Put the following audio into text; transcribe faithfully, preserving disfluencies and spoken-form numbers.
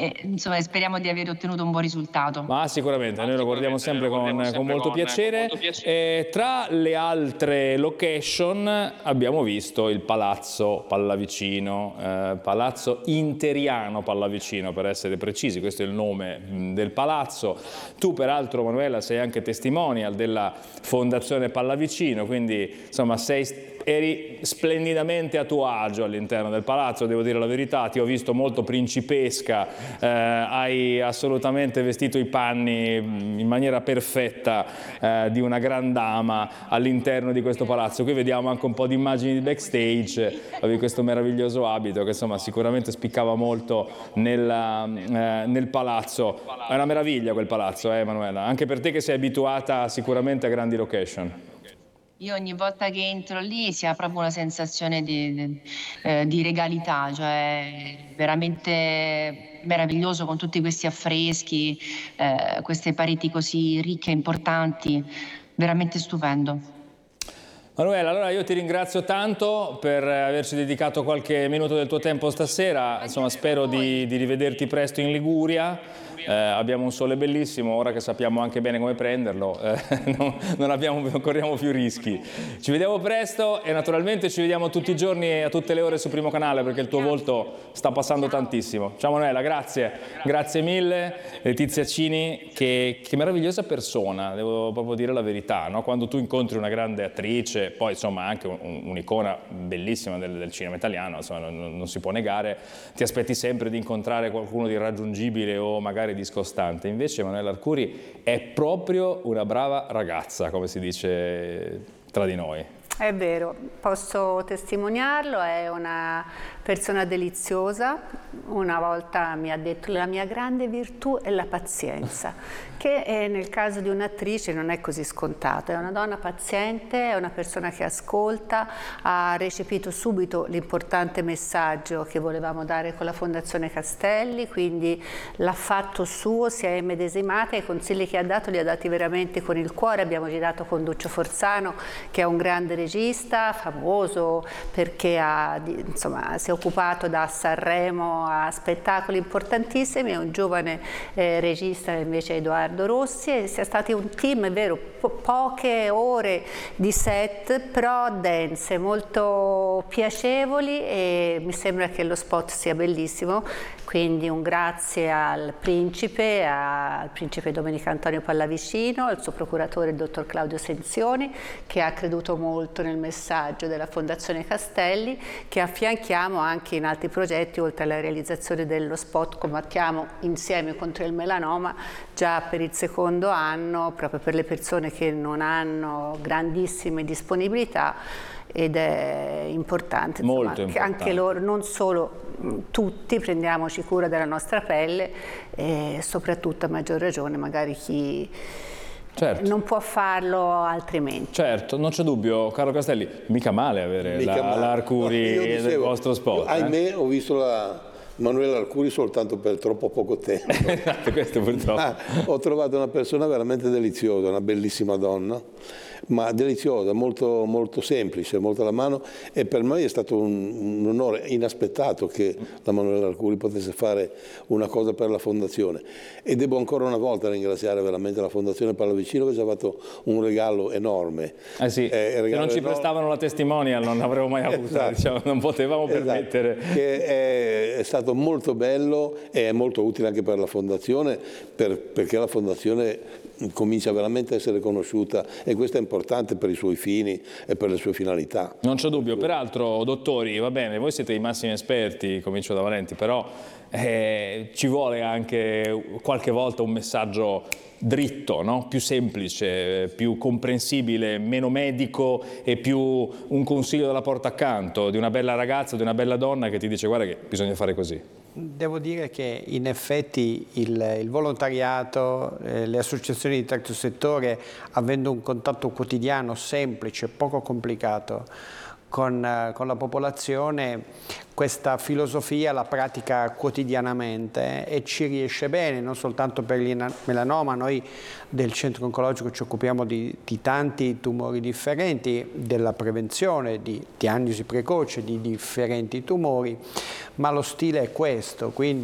e insomma speriamo di aver ottenuto un buon risultato. Ma sicuramente, noi lo guardiamo sempre con, con molto piacere. E tra le altre location abbiamo visto il Palazzo Pallavicino, eh, Palazzo Interiano Pallavicino per essere precisi, questo è il nome mh, del palazzo. Tu peraltro, Manuela, sei anche testimonial della Fondazione Pallavicino, quindi insomma sei... eri splendidamente a tuo agio all'interno del palazzo, devo dire la verità, ti ho visto molto principesca, eh, hai assolutamente vestito i panni in maniera perfetta eh, di una gran dama all'interno di questo palazzo. Qui vediamo anche un po' di immagini di backstage, avevi questo meraviglioso abito che insomma sicuramente spiccava molto nel, eh, nel palazzo. È una meraviglia quel palazzo, eh Manuela, anche per te che sei abituata sicuramente a grandi location. Io ogni volta che entro lì si ha proprio una sensazione di, di, eh, di regalità, cioè veramente meraviglioso con tutti questi affreschi, eh, queste pareti così ricche e importanti, veramente stupendo. Manuela, allora io ti ringrazio tanto per averci dedicato qualche minuto del tuo tempo stasera, insomma spero di, di rivederti presto in Liguria. Eh, abbiamo un sole bellissimo, ora che sappiamo anche bene come prenderlo, eh, non, non, abbiamo, non corriamo più rischi. Ci vediamo presto e naturalmente ci vediamo tutti i giorni e a tutte le ore su Primo Canale perché il tuo volto sta passando tantissimo. Ciao Manuela, grazie, grazie mille. Letizia Cini, che, che meravigliosa persona, devo proprio dire la verità, no? Quando tu incontri una grande attrice, poi insomma anche un'icona bellissima del, del cinema italiano, insomma, non, non si può negare, ti aspetti sempre di incontrare qualcuno di irraggiungibile o magari discostante, invece Manuela Arcuri è proprio una brava ragazza, come si dice tra di noi. È vero, posso testimoniarlo, è una persona deliziosa. Una volta mi ha detto la mia grande virtù è la pazienza, che è, nel caso di un'attrice non è così scontato, è una donna paziente, è una persona che ascolta, ha recepito subito l'importante messaggio che volevamo dare con la Fondazione Castelli, quindi l'ha fatto suo, si è immedesimata e i consigli che ha dato li ha dati veramente con il cuore. Abbiamo girato con Duccio Forzano, che è un grande regista, famoso perché ha, insomma, si è occupato da Sanremo a spettacoli importantissimi, è un giovane eh, regista invece Edoardo Rossi, e sia stati un team, è vero, po poche ore di set, però dense, molto piacevoli, e mi sembra che lo spot sia bellissimo, quindi un grazie al principe, al principe Domenico Antonio Pallavicino, al suo procuratore il dottor Claudio Senzioni, che ha creduto molto nel messaggio della Fondazione Castelli, che affianchiamo anche in altri progetti, oltre alla realizzazione dello spot Combattiamo insieme contro il melanoma, già per il secondo anno, proprio per le persone che non hanno grandissime disponibilità, ed è importante, insomma, molto che importante. Anche loro, non solo tutti, prendiamoci cura della nostra pelle, e soprattutto a maggior ragione magari chi certo. non può farlo altrimenti. Certo, non c'è dubbio, Carlo Castelli, mica male avere mica la, male. la Arcuri no, nel vostro spot. Ahimè, eh? ho visto la Manuela Arcuri soltanto per troppo poco tempo. Questo purtroppo. Ah, ho trovato una persona veramente deliziosa, una bellissima donna, ma deliziosa, molto, molto semplice, molto alla mano, e per me è stato un, un onore inaspettato che la Manuela Arcuri potesse fare una cosa per la Fondazione, e devo ancora una volta ringraziare veramente la Fondazione Pallavicino, che ci ha fatto un regalo enorme. Eh sì, eh, se non ci enorme. prestavano la testimonial non l'avremmo mai avuta, esatto. diciamo, non potevamo esatto. permettere. Che è, è stato molto bello e è molto utile anche per la Fondazione, per, perché la Fondazione comincia veramente a essere conosciuta, e questo è importante per i suoi fini e per le sue finalità. Non c'è dubbio. Peraltro, dottori, va bene, voi siete i massimi esperti, comincio da Valenti, però eh, ci vuole anche qualche volta un messaggio dritto, no? Più semplice, più comprensibile, meno medico, e più un consiglio dalla porta accanto di una bella ragazza, di una bella donna che ti dice guarda che bisogna fare così. Devo dire che in effetti il, il volontariato, eh, le associazioni di terzo settore, avendo un contatto quotidiano semplice, poco complicato con, eh, con la popolazione, questa filosofia la pratica quotidianamente e ci riesce bene, non soltanto per il melanoma. Noi del centro oncologico ci occupiamo di, di tanti tumori differenti, della prevenzione, di diagnosi precoce di differenti tumori, ma lo stile è questo, quindi